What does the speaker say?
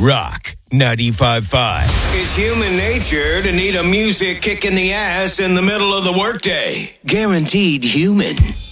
Rock 95.5. It's human nature to need a music kick in the ass in the middle of the workday. Guaranteed human.